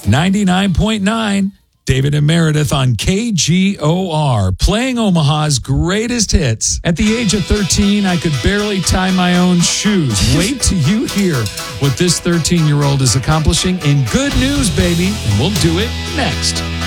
99.9, David and Meredith on KGOR, playing Omaha's greatest hits. At the age of 13, I could barely tie my own shoes. Wait till you hear what this 13-year-old is accomplishing in good news, baby. And we'll do it next.